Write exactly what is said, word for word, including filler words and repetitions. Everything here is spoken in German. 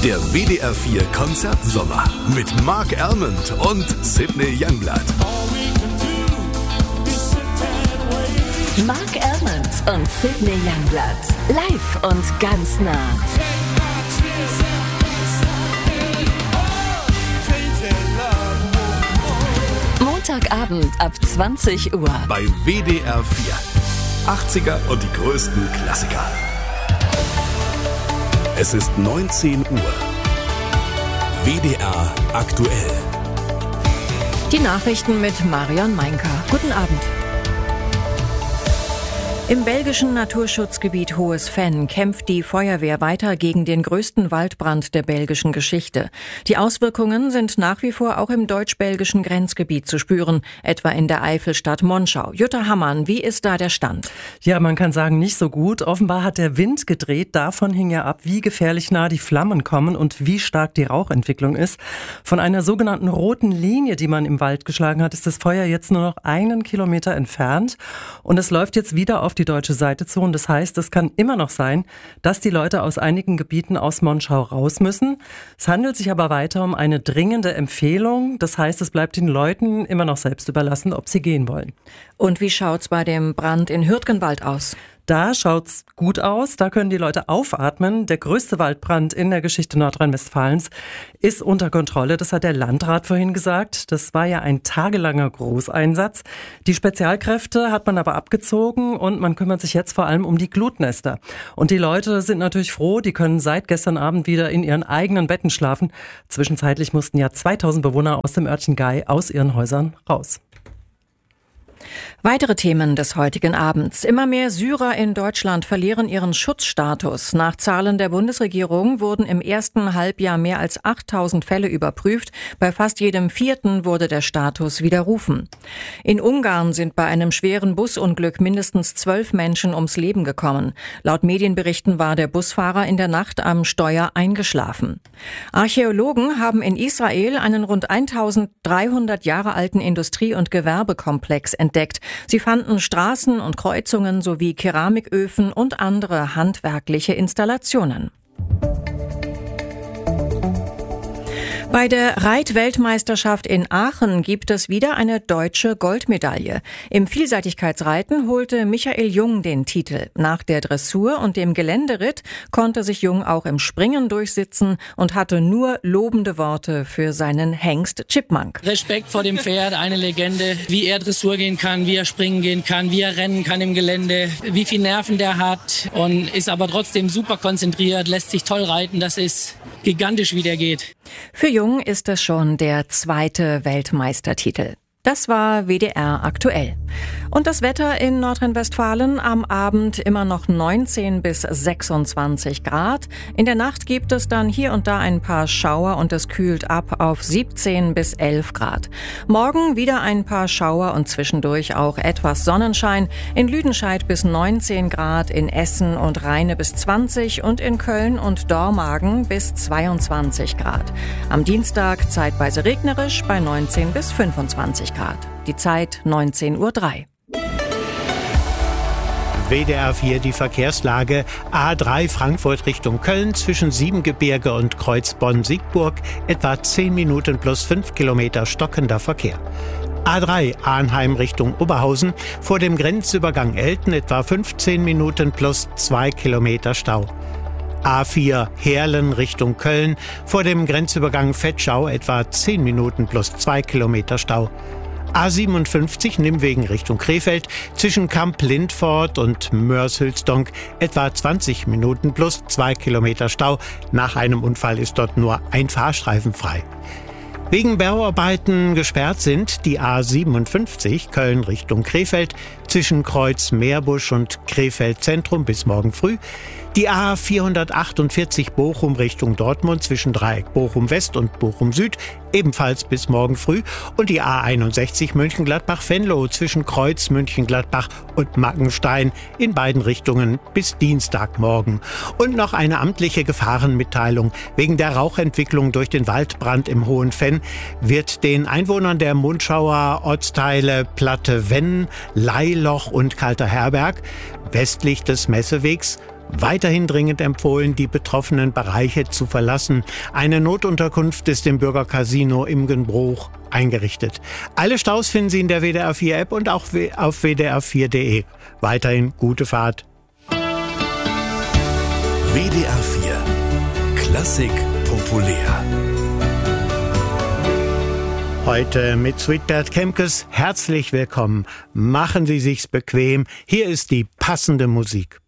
Der W D R vier Konzertsommer mit Mark Almond und Sidney Youngblood. Mark Almond und Sidney Youngblood. Live und ganz nah. Montagabend ab zwanzig Uhr. Bei W D R vier. achtziger und die größten Klassiker. Es ist neunzehn Uhr. W D R aktuell. Die Nachrichten mit Marion Meinker. Guten Abend. Im belgischen Naturschutzgebiet Hohes Venn kämpft die Feuerwehr weiter gegen den größten Waldbrand der belgischen Geschichte. Die Auswirkungen sind nach wie vor auch im deutsch-belgischen Grenzgebiet zu spüren, etwa in der Eifelstadt Monschau. Jutta Hammann, wie ist da der Stand? Ja, man kann sagen, nicht so gut. Offenbar hat der Wind gedreht. Davon hing ja ab, wie gefährlich nah die Flammen kommen und wie stark die Rauchentwicklung ist. Von einer sogenannten roten Linie, die man im Wald geschlagen hat, ist das Feuer jetzt nur noch einen Kilometer entfernt. Und es läuft jetzt wieder auf die deutsche Seite zu. Und das heißt, es kann immer noch sein, dass die Leute aus einigen Gebieten aus Monschau raus müssen. Es handelt sich aber weiter um eine dringende Empfehlung. Das heißt, es bleibt den Leuten immer noch selbst überlassen, ob sie gehen wollen. Und wie schaut's bei dem Brand in Hürtgenwald aus? Da schaut's gut aus, da können die Leute aufatmen. Der größte Waldbrand in der Geschichte Nordrhein-Westfalens ist unter Kontrolle. Das hat der Landrat vorhin gesagt. Das war ja ein tagelanger Großeinsatz. Die Spezialkräfte hat man aber abgezogen und man kümmert sich jetzt vor allem um die Glutnester. Und die Leute sind natürlich froh, die können seit gestern Abend wieder in ihren eigenen Betten schlafen. Zwischenzeitlich mussten ja zweitausend Bewohner aus dem Örtchen Gei aus ihren Häusern raus. Weitere Themen des heutigen Abends. Immer mehr Syrer in Deutschland verlieren ihren Schutzstatus. Nach Zahlen der Bundesregierung wurden im ersten Halbjahr mehr als achttausend Fälle überprüft. Bei fast jedem vierten wurde der Status widerrufen. In Ungarn sind bei einem schweren Busunglück mindestens zwölf Menschen ums Leben gekommen. Laut Medienberichten war der Busfahrer in der Nacht am Steuer eingeschlafen. Archäologen haben in Israel einen rund eintausenddreihundert Jahre alten Industrie- und Gewerbekomplex entdeckt. Sie fanden Straßen und Kreuzungen sowie Keramiköfen und andere handwerkliche Installationen. Bei der Reitweltmeisterschaft in Aachen gibt es wieder eine deutsche Goldmedaille. Im Vielseitigkeitsreiten holte Michael Jung den Titel. Nach der Dressur und dem Geländeritt konnte sich Jung auch im Springen durchsetzen und hatte nur lobende Worte für seinen Hengst Chipmunk. Respekt vor dem Pferd, eine Legende, wie er Dressur gehen kann, wie er springen gehen kann, wie er rennen kann im Gelände, wie viel Nerven der hat und ist aber trotzdem super konzentriert, lässt sich toll reiten, das ist gigantisch, wie der geht. Für Jung ist es schon der zweite Weltmeistertitel. Das war W D R aktuell. Und das Wetter in Nordrhein-Westfalen am Abend immer noch neunzehn bis sechsundzwanzig Grad. In der Nacht gibt es dann hier und da ein paar Schauer und es kühlt ab auf siebzehn bis elf Grad. Morgen wieder ein paar Schauer und zwischendurch auch etwas Sonnenschein. In Lüdenscheid bis neunzehn Grad, in Essen und Rheine bis zwanzig und in Köln und Dormagen bis zweiundzwanzig Grad. Am Dienstag zeitweise regnerisch bei neunzehn bis fünfundzwanzig Grad. Die Zeit neunzehn Uhr drei. W D R vier die Verkehrslage. A drei Frankfurt Richtung Köln zwischen Siebengebirge und Kreuz Bonn-Siegburg etwa zehn Minuten plus fünf Kilometer stockender Verkehr. A drei Arnheim Richtung Oberhausen vor dem Grenzübergang Elten etwa fünfzehn Minuten plus zwei Kilometer Stau. A vier Heerlen Richtung Köln vor dem Grenzübergang Vetschau etwa zehn Minuten plus zwei Kilometer Stau. A siebenundfünfzig Nimwegen Richtung Krefeld zwischen Kamp-Lindfort und Moers-Hülsdonk etwa zwanzig Minuten plus zwei Kilometer Stau. Nach einem Unfall ist dort nur ein Fahrstreifen frei. Wegen Bauarbeiten gesperrt sind die A siebenundfünfzig Köln Richtung Krefeld zwischen Kreuz Meerbusch und Krefeld Zentrum bis morgen früh, die A vierhundertachtundvierzig Bochum Richtung Dortmund zwischen Dreieck Bochum West und Bochum Süd ebenfalls bis morgen früh und die A einundsechzig Mönchengladbach-Venlo zwischen Kreuz Mönchengladbach und Mackenstein in beiden Richtungen bis Dienstagmorgen. Und noch eine amtliche Gefahrenmitteilung. Wegen der Rauchentwicklung durch den Waldbrand im Hohen Venn wird den Einwohnern der Monschauer Ortsteile Platte Venn, Leiloch und Kalter Herberg westlich des Messewegs Weiterhin dringend empfohlen, die betroffenen Bereiche zu verlassen. Eine Notunterkunft ist im Bürgercasino Imgenbruch eingerichtet. Alle Staus finden Sie in der W D R vier App und auch auf w d r vier punkt d e. Weiterhin gute Fahrt. W D R vier Klassik populär. Heute mit Sweetbert Kemkes. Herzlich willkommen. Machen Sie sich's bequem. Hier ist die passende Musik.